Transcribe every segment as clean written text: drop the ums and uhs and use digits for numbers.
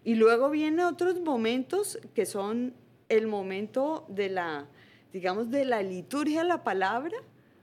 Y luego vienen otros momentos que son el momento de la, digamos, de la liturgia de la palabra.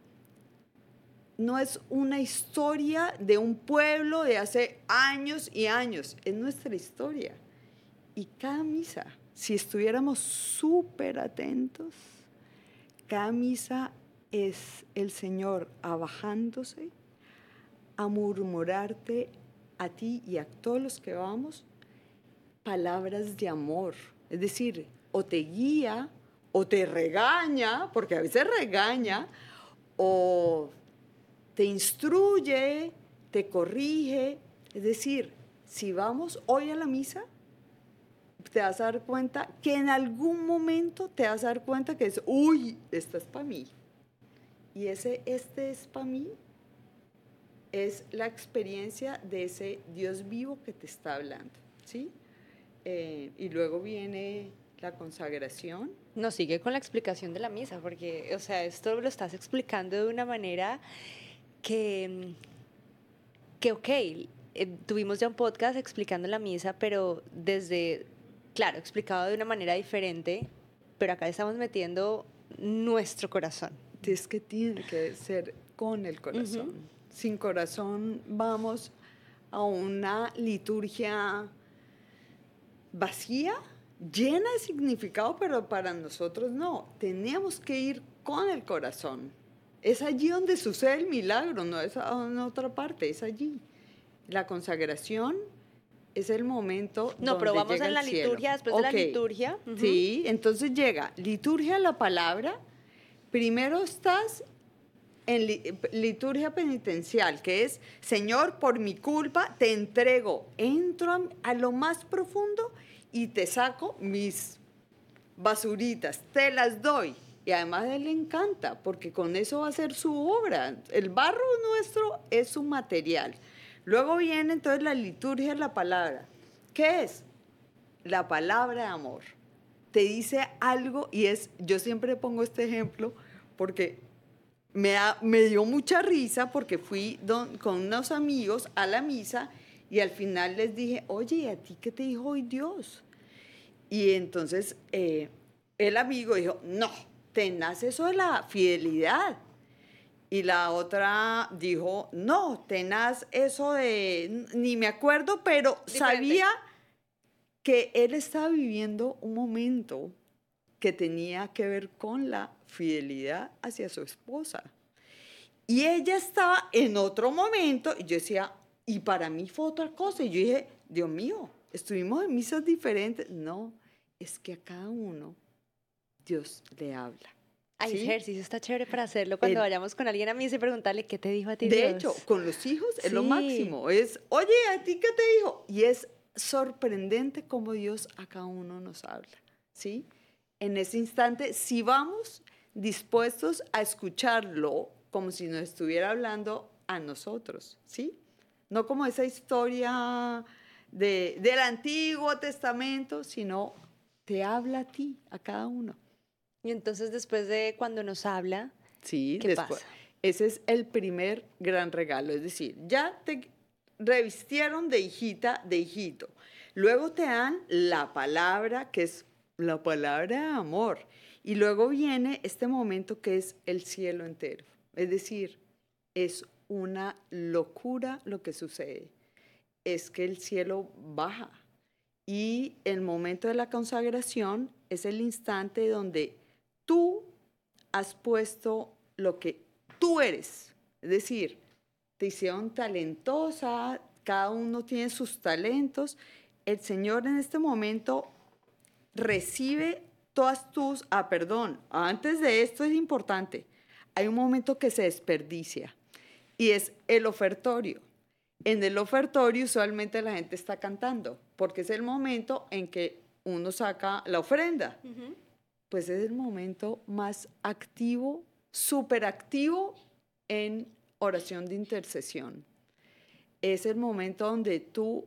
No es una historia de un pueblo de hace años y años, es nuestra historia. Y cada misa, si estuviéramos súper atentos, cada misa es el Señor abajándose a murmurarte a ti y a todos los que vamos palabras de amor. Es decir, o te guía o te regaña, porque a veces regaña, o te instruye, te corrige. Es decir, si vamos hoy a la misa, te vas a dar cuenta que en algún momento te vas a dar cuenta que es, uy, esta es para mí. Y este es para mí, es la experiencia de ese Dios vivo que te está hablando, ¿sí? Y luego viene la consagración. No, sigue con la explicación de la misa, porque, o sea, esto lo estás explicando de una manera que ok, tuvimos ya un podcast explicando la misa, pero claro, explicado de una manera diferente, pero acá estamos metiendo nuestro corazón. Es que tiene que ser con el corazón. Sin corazón vamos a una liturgia vacía, llena de significado, pero para nosotros no. Tenemos que ir con el corazón. Es allí donde sucede el milagro, no es en otra parte, es allí. La consagración es el momento no, donde pero vamos llega en la el cielo. liturgia, después de la liturgia. Sí, entonces llega liturgia de la palabra. Primero estás en liturgia penitencial, que es, Señor, por mi culpa te entrego, entro a lo más profundo y te saco mis basuritas, te las doy. Y además a él le encanta, porque con eso va a ser su obra. El barro nuestro es su material. Luego viene entonces la liturgia de la palabra. ¿Qué es? La palabra de amor. Te dice algo y es, yo siempre pongo este ejemplo porque me dio mucha risa porque fui con unos amigos a la misa y al final les dije, oye, ¿a ti qué te dijo hoy Dios? Y entonces el amigo dijo, no, tenaz eso de la fidelidad. Y la otra dijo, no, tenaz eso de, ni me acuerdo, pero diferente. Sabía que él estaba viviendo un momento que tenía que ver con la fidelidad hacia su esposa. Y ella estaba en otro momento, y yo decía, y para mí fue otra cosa. Y yo dije, Dios mío, estuvimos en misas diferentes. No, es que a cada uno Dios le habla. Ay, ese ¿sí? ejercicio está chévere para hacerlo cuando vayamos con alguien a misa y preguntarle qué te dijo a ti De Dios. hecho, con los hijos es lo Sí. máximo. Es, oye, ¿a ti qué te dijo? Y es sorprendente cómo Dios a cada uno nos habla. ¿Sí? En ese instante, si vamos dispuestos a escucharlo como si nos estuviera hablando a nosotros, ¿sí? No como esa historia del Antiguo Testamento, sino te habla a ti, a cada uno. Y entonces después de cuando nos habla, Sí, ¿qué después. pasa? Ese es el primer gran regalo, es decir, ya te revistieron de hijita, de hijito. Luego te dan la palabra, que es la palabra de amor. Y luego viene este momento que es el cielo entero. Es decir, es una locura lo que sucede. Es que el cielo baja. Y el momento de la consagración es el instante donde tú has puesto lo que tú eres. Es decir, te hicieron talentosa, cada uno tiene sus talentos. El Señor en este momento recibe todas tus... perdón, antes de esto es importante. Hay un momento que se desperdicia y es el ofertorio. En el ofertorio usualmente la gente está cantando porque es el momento en que uno saca la ofrenda. Pues es el momento más activo, súper activo en oración de intercesión. Es el momento donde tú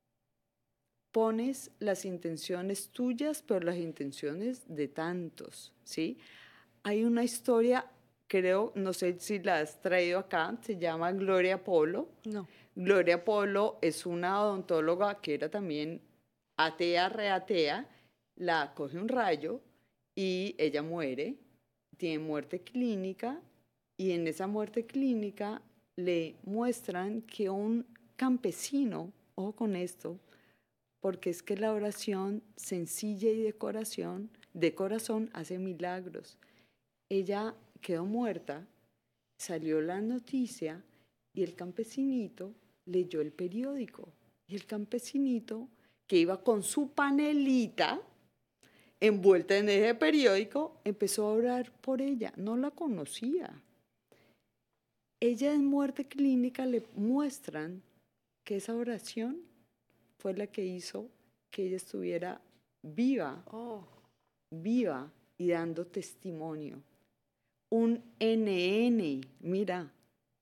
pones las intenciones tuyas, pero las intenciones de tantos, ¿sí? Hay una historia, creo, no sé si la has traído acá, se llama Gloria Polo. No. Gloria Polo es una odontóloga que era también atea, reatea, la coge un rayo y ella muere, tiene muerte clínica y en esa muerte clínica le muestran que un campesino, ojo con esto, porque es que la oración sencilla y de corazón hace milagros. Ella quedó muerta, salió la noticia y el campesinito leyó el periódico. Y el campesinito, que iba con su panelita envuelta en ese periódico, empezó a orar por ella. No la conocía. Ella en muerte clínica le muestran que esa oración fue la que hizo que ella estuviera viva, viva y dando testimonio. Un NN, mira,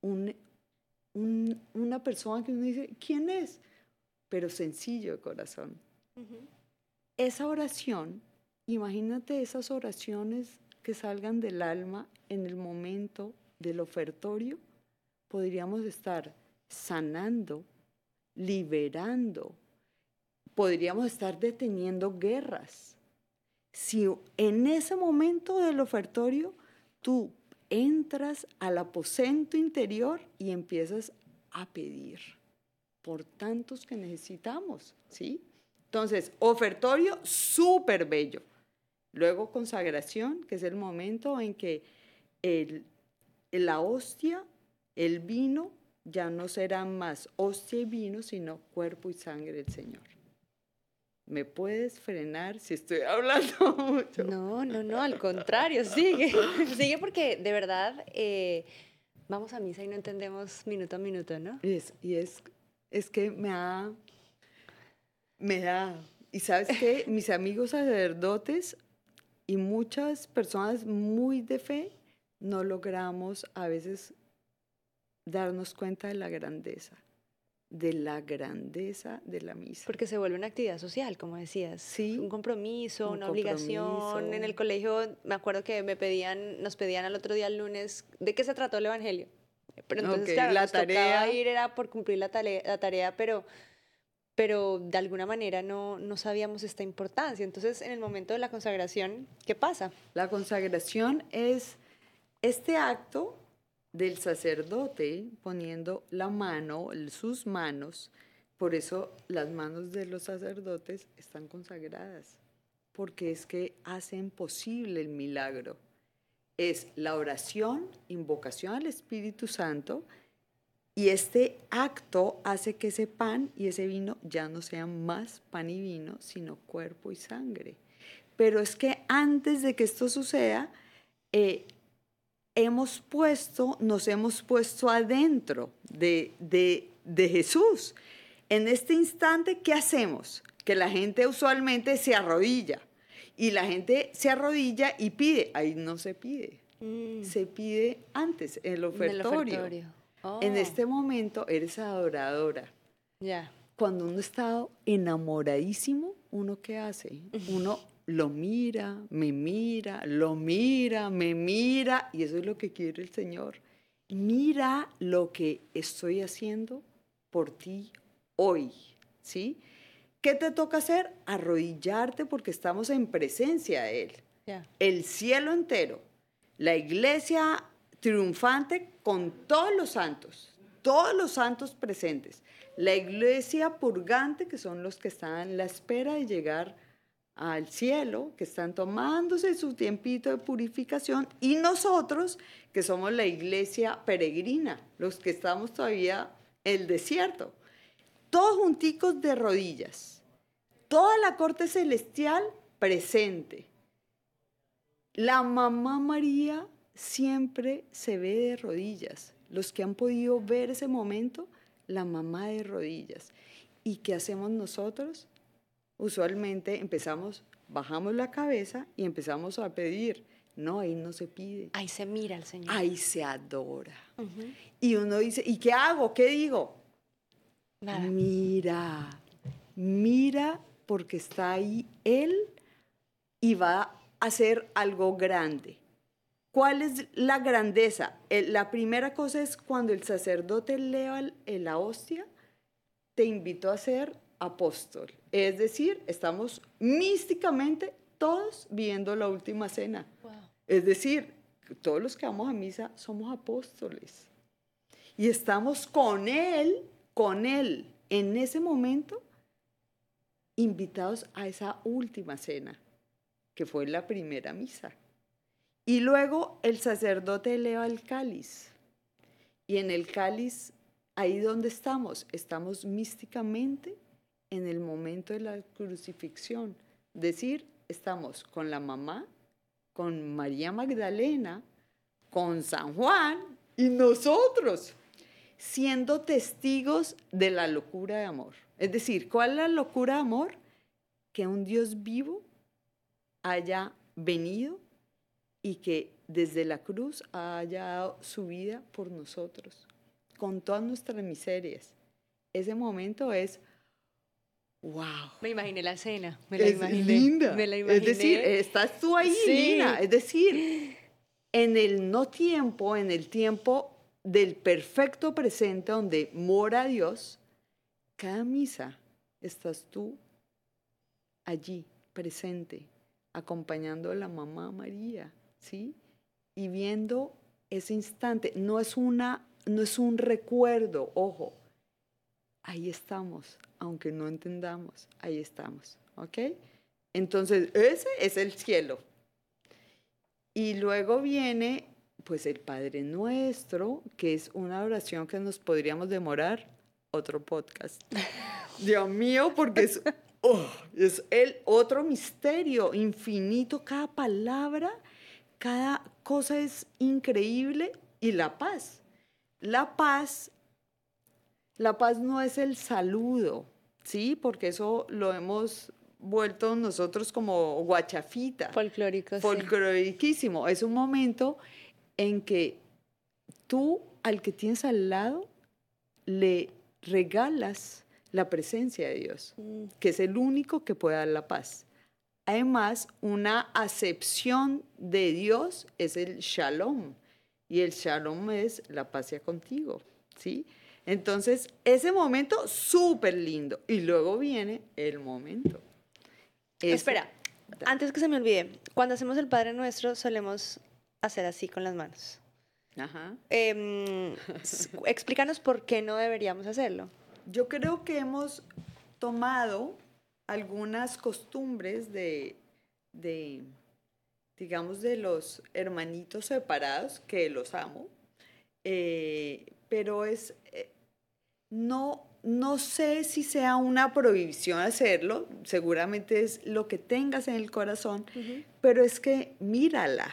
una persona que uno dice, ¿quién es? Pero sencillo de corazón. Esa oración, imagínate esas oraciones que salgan del alma en el momento del ofertorio, podríamos estar sanando, liberando, podríamos estar deteniendo guerras. Si en ese momento del ofertorio tú entras al aposento interior y empiezas a pedir por tantos que necesitamos, ¿sí? Entonces, ofertorio súper bello. Luego consagración, que es el momento en que la hostia, el vino, ya no serán más hostia y vino, sino cuerpo y sangre del Señor. ¿Me puedes frenar si estoy hablando mucho? No, al contrario, sigue. Sigue porque de verdad vamos a misa y no entendemos minuto a minuto, ¿no? Es que y ¿sabes qué? Mis amigos sacerdotes y muchas personas muy de fe no logramos a veces darnos cuenta de la grandeza de la misa. Porque se vuelve una actividad social, como decías. Sí. Un compromiso, una obligación. En el colegio me acuerdo que nos pedían al otro día, el lunes, ¿de qué se trató el evangelio? Pero entonces, claro, nos tocaba ir, era por cumplir la tarea, pero de alguna manera no sabíamos esta importancia. Entonces, en el momento de la consagración, ¿qué pasa? La consagración es este acto del sacerdote poniendo la mano, sus manos, por eso las manos de los sacerdotes están consagradas, porque es que hacen posible el milagro. Es la oración, invocación al Espíritu Santo, y este acto hace que ese pan y ese vino ya no sean más pan y vino, sino cuerpo y sangre. Pero es que antes de que esto suceda, nos hemos puesto adentro de Jesús. En este instante, ¿qué hacemos? Que la gente usualmente se arrodilla. Y la gente se arrodilla y pide. Ahí no se pide. Se pide antes, en el ofertorio. Oh. En este momento eres adoradora. Ya. Cuando uno está enamoradísimo, ¿uno qué hace? Uno lo mira, me mira, lo mira, me mira, y eso es lo que quiere el Señor. Mira lo que estoy haciendo por ti hoy, ¿sí? ¿Qué te toca hacer? Arrodillarte porque estamos en presencia de Él. Yeah. El cielo entero, la iglesia triunfante con todos los santos presentes. La iglesia purgante, que son los que están en la espera de llegar al cielo, que están tomándose su tiempito de purificación, y nosotros, que somos la iglesia peregrina, los que estamos todavía en el desierto, todos junticos de rodillas, toda la corte celestial presente. La mamá María siempre se ve de rodillas. Los que han podido ver ese momento, la mamá de rodillas. ¿Y qué hacemos nosotros? Usualmente bajamos la cabeza y empezamos a pedir. No, ahí no se pide. Ahí se mira al Señor. Ahí se adora. Y uno dice, ¿y qué hago? ¿Qué digo? Nada. Mira porque está ahí Él y va a hacer algo grande. ¿Cuál es la grandeza? La primera cosa es cuando el sacerdote eleva la hostia, te invitó a ser apóstol. Es decir, estamos místicamente todos viendo la última cena. Wow. Es decir, todos los que vamos a misa somos apóstoles. Y estamos con Él, en ese momento, invitados a esa última cena, que fue la primera misa. Y luego el sacerdote eleva el cáliz. Y en el cáliz, ahí donde estamos místicamente en el momento de la crucifixión. Es decir, estamos con la mamá, con María Magdalena, con San Juan y nosotros, siendo testigos de la locura de amor. Es decir, ¿cuál es la locura de amor? Que un Dios vivo haya venido y que desde la cruz haya dado su vida por nosotros, con todas nuestras miserias. Ese momento es, wow. Me imaginé la cena, linda. Me la imaginé. Es decir, estás tú ahí, sí. Lina. Es decir, en el no tiempo, en el tiempo del perfecto presente donde mora Dios, cada misa estás tú allí, presente, acompañando a la mamá María, ¿sí? Y viendo ese instante. No es un recuerdo, ojo. Ahí estamos, aunque no entendamos, ahí estamos, ¿ok? Entonces, ese es el cielo. Y luego viene, pues, el Padre Nuestro, que es una oración que nos podríamos demorar otro podcast. Dios mío, porque es el otro misterio infinito. Cada palabra, cada cosa es increíble. Y la paz. La paz no es el saludo, ¿sí? Porque eso lo hemos vuelto nosotros como guachafita. Folclórico, folcloriquísimo. Sí. Es un momento en que tú, al que tienes al lado, le regalas la presencia de Dios, que es el único que puede dar la paz. Además, una acepción de Dios es el shalom, y el shalom es la paz sea contigo, ¿sí? Entonces, ese momento súper lindo. Y luego viene el momento. Espera, antes que se me olvide, cuando hacemos el Padre Nuestro solemos hacer así con las manos. Ajá. Explícanos por qué no deberíamos hacerlo. Yo creo que hemos tomado algunas costumbres digamos, de los hermanitos separados, que los amo, pero no sé si sea una prohibición hacerlo, seguramente es lo que tengas en el corazón, pero es que mírala,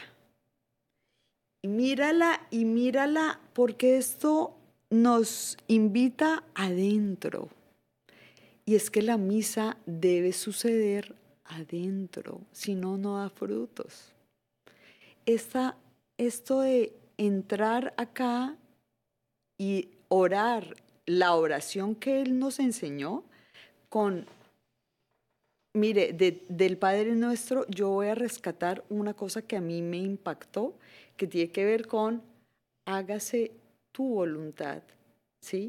porque esto nos invita adentro. Y es que la misa debe suceder adentro, si no, no da frutos. Esto de entrar acá y orar la oración que Él nos enseñó mire, del Padre Nuestro yo voy a rescatar una cosa que a mí me impactó, que tiene que ver con hágase tu voluntad, ¿sí?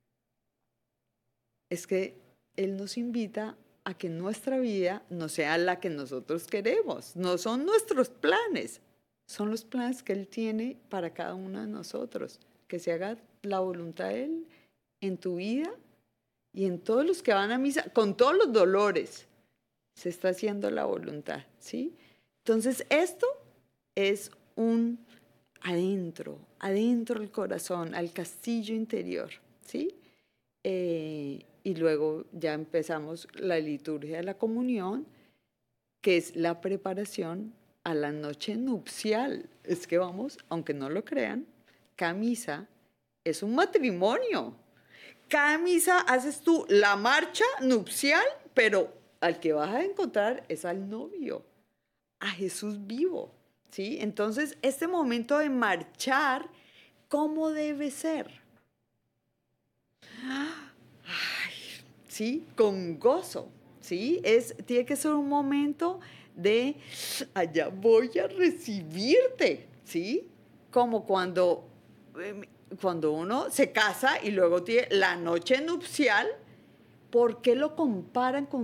Es que Él nos invita a que nuestra vida no sea la que nosotros queremos, no son nuestros planes, son los planes que Él tiene para cada uno de nosotros, que se haga la voluntad de Él en tu vida y en todos los que van a misa, con todos los dolores, se está haciendo la voluntad, ¿sí? Entonces, esto es un adentro del corazón, al castillo interior, ¿sí? Y luego ya empezamos la liturgia de la comunión, que es la preparación a la noche nupcial. Es que vamos, aunque no lo crean, cada misa es un matrimonio. Cada misa haces tú la marcha nupcial, pero al que vas a encontrar es al novio, a Jesús vivo, ¿sí? Entonces, este momento de marchar, ¿cómo debe ser? ¿Sí? Con gozo, ¿sí? Tiene que ser un momento de, allá voy a recibirte, ¿sí? Como cuando uno se casa y luego tiene la noche nupcial, ¿por qué lo comparan con